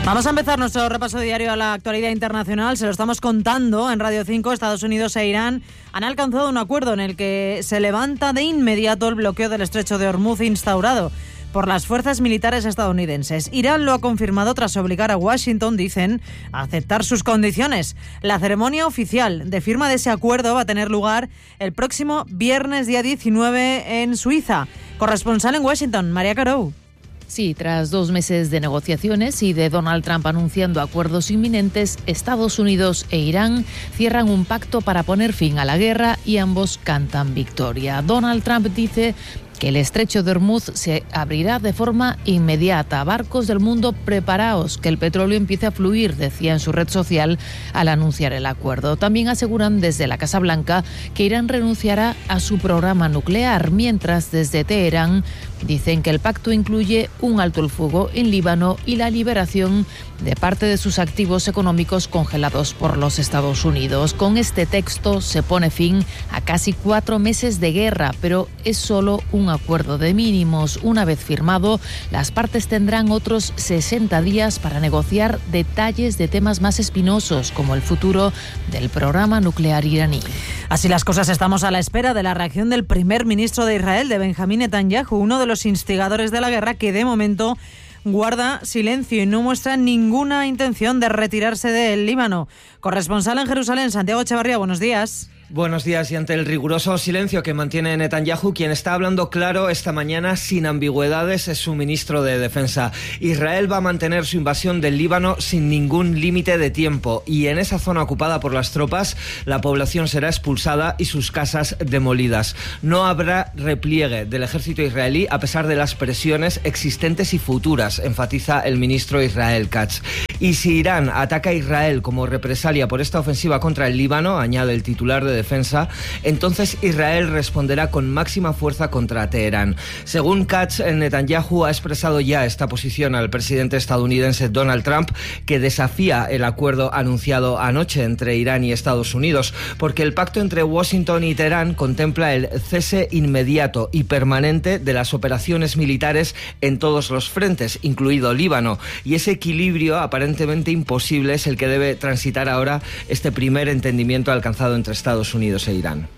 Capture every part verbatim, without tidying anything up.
Vamos a empezar nuestro repaso diario a la actualidad internacional. Se lo estamos contando en Radio cinco. Estados Unidos e Irán han alcanzado un acuerdo en el que se levanta de inmediato el bloqueo del estrecho de Hormuz instaurado por las fuerzas militares estadounidenses. Irán lo ha confirmado tras obligar a Washington, dicen, a aceptar sus condiciones. La ceremonia oficial de firma de ese acuerdo va a tener lugar el próximo viernes, día diecinueve, en Suiza. Corresponsal en Washington, María Carou. Sí, tras dos meses de negociaciones y de Donald Trump anunciando acuerdos inminentes, Estados Unidos e Irán cierran un pacto para poner fin a la guerra y ambos cantan victoria. Donald Trump dice que el estrecho de Hormuz se abrirá de forma inmediata. Barcos del mundo, preparaos, que el petróleo empiece a fluir, decía en su red social al anunciar el acuerdo. También aseguran desde la Casa Blanca que Irán renunciará a su programa nuclear, mientras desde Teherán dicen que el pacto incluye un alto el fuego en Líbano y la liberación de parte de sus activos económicos congelados por los Estados Unidos. Con este texto se pone fin a casi cuatro meses de guerra, pero es solo un acuerdo de mínimos. Una vez firmado, las partes tendrán otros sesenta días para negociar detalles de temas más espinosos, como el futuro del programa nuclear iraní. Así las cosas, estamos a la espera de la reacción del primer ministro de Israel, de Benjamín Netanyahu, uno de los instigadores de la guerra, que de momento guarda silencio y no muestra ninguna intención de retirarse del Líbano. Corresponsal en Jerusalén, Santiago Echevarría, buenos días. Buenos días. Y ante el riguroso silencio que mantiene Netanyahu, quien está hablando claro esta mañana sin ambigüedades es su ministro de Defensa. Israel va a mantener su invasión del Líbano sin ningún límite de tiempo, y en esa zona ocupada por las tropas la población será expulsada y sus casas demolidas. No habrá repliegue del ejército israelí a pesar de las presiones existentes y futuras, enfatiza el ministro Israel Katz. Y si Irán ataca a Israel como represalia por esta ofensiva contra el Líbano, añade el titular de Defensa, entonces Israel responderá con máxima fuerza contra Teherán. Según Katz, Netanyahu ha expresado ya esta posición al presidente estadounidense Donald Trump, que desafía el acuerdo anunciado anoche entre Irán y Estados Unidos, porque el pacto entre Washington y Teherán contempla el cese inmediato y permanente de las operaciones militares en todos los frentes, incluido Líbano, y ese equilibrio aparentemente imposible es el que debe transitar ahora este primer entendimiento alcanzado entre Estados Unidos e Irán.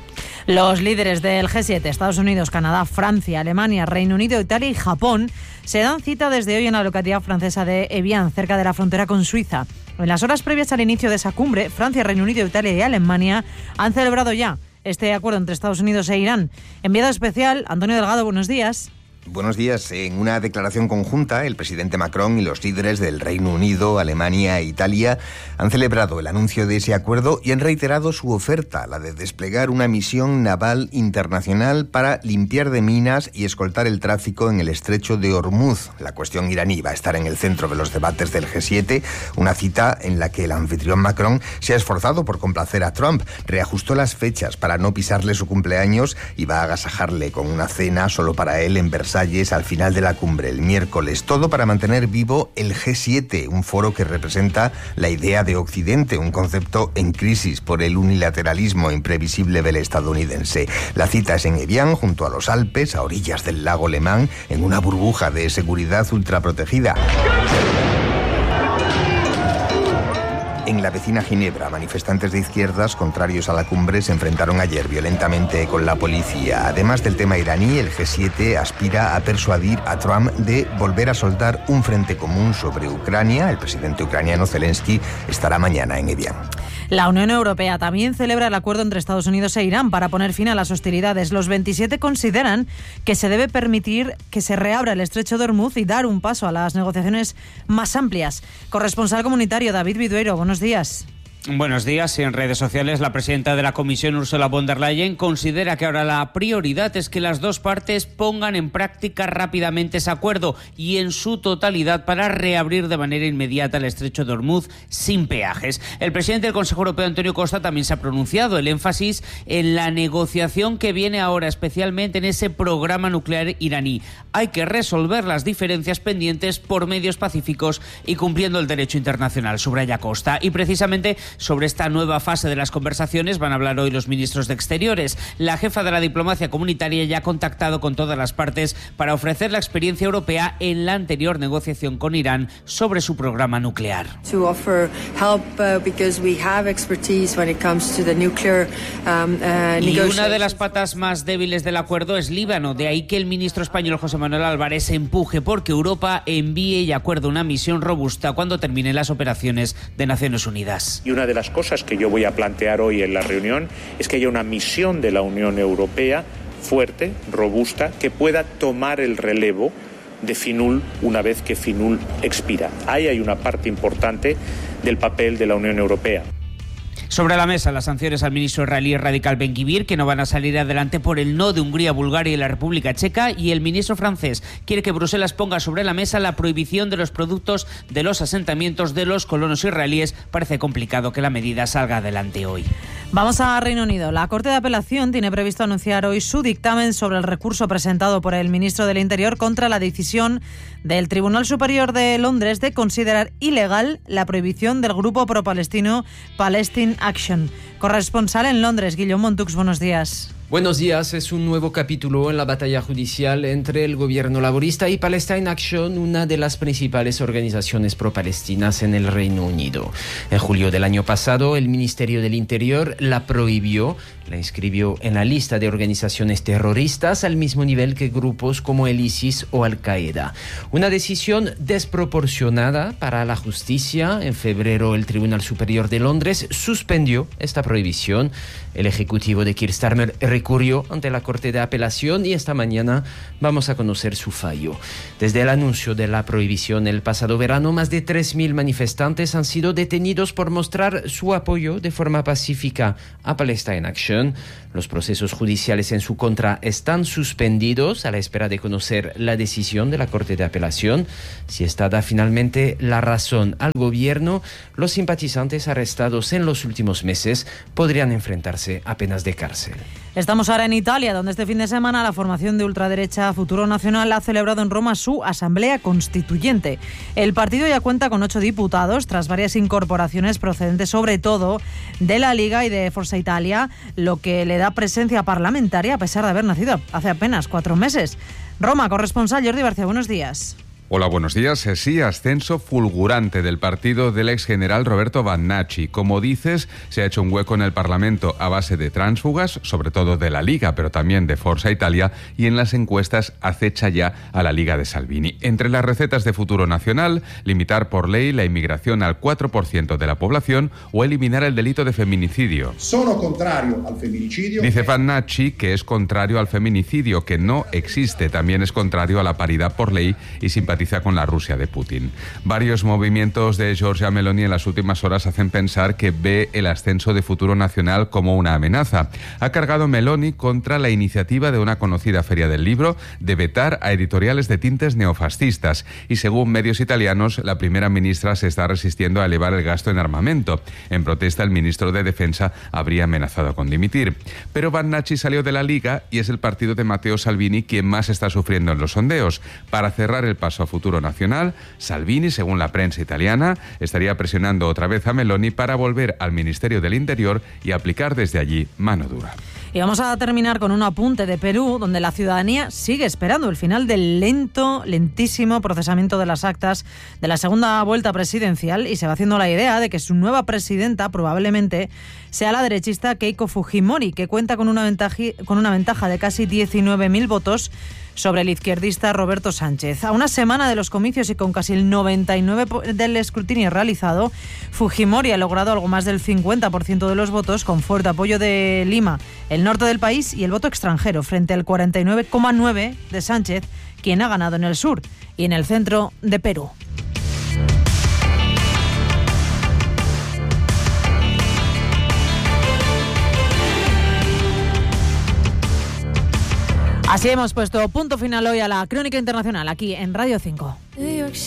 Los líderes del G siete, Estados Unidos, Canadá, Francia, Alemania, Reino Unido, Italia y Japón, se dan cita desde hoy en la localidad francesa de Evian, cerca de la frontera con Suiza. En las horas previas al inicio de esa cumbre, Francia, Reino Unido, Italia y Alemania han celebrado ya este acuerdo entre Estados Unidos e Irán. Enviado especial, Antonio Delgado, buenos días. Buenos días. En una declaración conjunta, el presidente Macron y los líderes del Reino Unido, Alemania e Italia han celebrado el anuncio de ese acuerdo y han reiterado su oferta, la de desplegar una misión naval internacional para limpiar de minas y escoltar el tráfico en el estrecho de Hormuz. La cuestión iraní va a estar en el centro de los debates del G siete, una cita en la que el anfitrión Macron se ha esforzado por complacer a Trump, reajustó las fechas para no pisarle su cumpleaños y va a agasajarle con una cena solo para él en Versalles al final de la cumbre el miércoles. Todo para mantener vivo el G siete, un foro que representa la idea de Occidente, un concepto en crisis por el unilateralismo imprevisible del estadounidense. La cita es en Evian, junto a los Alpes, a orillas del lago Le Mans, en una burbuja de seguridad ultraprotegida. En la vecina Ginebra, manifestantes de izquierdas contrarios a la cumbre se enfrentaron ayer violentamente con la policía. Además del tema iraní, el G siete aspira a persuadir a Trump de volver a soldar un frente común sobre Ucrania. El presidente ucraniano Zelensky estará mañana en Evian. La Unión Europea también celebra el acuerdo entre Estados Unidos e Irán para poner fin a las hostilidades. Los veintisiete consideran que se debe permitir que se reabra el estrecho de Hormuz y dar un paso a las negociaciones más amplias. Corresponsal comunitario David Vidueiro, buenos días. Buenos días. En redes sociales, la presidenta de la Comisión, Ursula von der Leyen, considera que ahora la prioridad es que las dos partes pongan en práctica rápidamente ese acuerdo y en su totalidad para reabrir de manera inmediata el estrecho de Hormuz sin peajes. El presidente del Consejo Europeo, Antonio Costa, también se ha pronunciado. El énfasis en la negociación que viene ahora, especialmente en ese programa nuclear iraní. Hay que resolver las diferencias pendientes por medios pacíficos y cumpliendo el derecho internacional, subraya Costa. Y precisamente Sobre esta nueva fase de las conversaciones van a hablar hoy los ministros de Exteriores. La jefa de la diplomacia comunitaria ya ha contactado con todas las partes para ofrecer la experiencia europea en la anterior negociación con Irán sobre su programa nuclear. To offer help uh, because we have expertise when it comes to the nuclear um, uh, y una de las patas más débiles del acuerdo es Líbano, de ahí que el ministro español José Manuel Álvarez empuje porque Europa envíe y acuerde una misión robusta cuando terminen las operaciones de Naciones Unidas. Y una de las cosas que yo voy a plantear hoy en la reunión es que haya una misión de la Unión Europea fuerte, robusta, que pueda tomar el relevo de FINUL una vez que FINUL expira. Ahí hay una parte importante del papel de la Unión Europea. Sobre la mesa, las sanciones al ministro israelí Radical Ben-Gvir, que no van a salir adelante por el no de Hungría, Bulgaria y la República Checa, y el ministro francés quiere que Bruselas ponga sobre la mesa la prohibición de los productos de los asentamientos de los colonos israelíes. Parece complicado que la medida salga adelante hoy. Vamos a Reino Unido. La Corte de Apelación tiene previsto anunciar hoy su dictamen sobre el recurso presentado por el ministro del Interior contra la decisión del Tribunal Superior de Londres de considerar ilegal la prohibición del grupo pro-palestino Palestine Action. Corresponsal en Londres, Guillaume Montux, buenos días. Buenos días. Es un nuevo capítulo en la batalla judicial entre el gobierno laborista y Palestine Action, una de las principales organizaciones pro-palestinas en el Reino Unido. En julio del año pasado, el Ministerio del Interior la prohibió, la inscribió en la lista de organizaciones terroristas al mismo nivel que grupos como el ISIS o Al-Qaeda. Una decisión desproporcionada para la justicia. En febrero, el Tribunal Superior de Londres suspendió esta prohibición. El ejecutivo de Keir Starmer recurrió ante la Corte de Apelación y esta mañana vamos a conocer su fallo. Desde el anuncio de la prohibición el pasado verano, más de tres mil manifestantes han sido detenidos por mostrar su apoyo de forma pacífica a Palestine Action. Los procesos judiciales en su contra están suspendidos a la espera de conocer la decisión de la Corte de Apelación. Si esta da finalmente la razón al gobierno, los simpatizantes arrestados en los últimos meses podrían enfrentarse a penas de cárcel. Estamos ahora en Italia, donde este fin de semana la formación de ultraderecha Futuro Nacional ha celebrado en Roma su asamblea constituyente. El partido ya cuenta con ocho diputados, tras varias incorporaciones procedentes sobre todo de la Liga y de Forza Italia, lo que le da presencia parlamentaria a pesar de haber nacido hace apenas cuatro meses. Roma, corresponsal Jordi Barcia, buenos días. Hola, buenos días. Sí, ascenso fulgurante del partido del ex general Roberto Vannacci. Como dices, se ha hecho un hueco en el Parlamento a base de tránsfugas, sobre todo de la Liga, pero también de Forza Italia, y en las encuestas acecha ya a la Liga de Salvini. Entre las recetas de Futuro Nacional, limitar por ley la inmigración al cuatro por ciento de la población o eliminar el delito de feminicidio. Sono contrario al feminicidio. Dice Vannacci que es contrario al feminicidio, que no existe. También es contrario a la paridad por ley y simpatiza con la Rusia de Putin. Varios movimientos de Giorgia Meloni en las últimas horas hacen pensar que ve el ascenso de Futuro Nacional como una amenaza. Ha cargado Meloni contra la iniciativa de una conocida feria del libro de vetar a editoriales de tintes neofascistas y, según medios italianos, la primera ministra se está resistiendo a elevar el gasto en armamento. En protesta, el ministro de Defensa habría amenazado con dimitir. Pero Vannacci salió de la Liga y es el partido de Matteo Salvini quien más está sufriendo en los sondeos. Para cerrar el paso a Futuro Nacional, Salvini, según la prensa italiana, estaría presionando otra vez a Meloni para volver al Ministerio del Interior y aplicar desde allí mano dura. Y vamos a terminar con un apunte de Perú, donde la ciudadanía sigue esperando el final del lento, lentísimo procesamiento de las actas de la segunda vuelta presidencial y se va haciendo la idea de que su nueva presidenta probablemente sea la derechista Keiko Fujimori, que cuenta con una ventaja, con una ventaja de casi diecinueve mil votos sobre el izquierdista Roberto Sánchez. A una semana de los comicios y con casi el noventa y nueve por ciento del escrutinio realizado, Fujimori ha logrado algo más del cincuenta por ciento de los votos, con fuerte apoyo de Lima, el norte del país y el voto extranjero, frente al cuarenta y nueve coma nueve por ciento de Sánchez, quien ha ganado en el sur y en el centro de Perú. Así hemos puesto punto final hoy a la Crónica Internacional aquí en Radio cinco.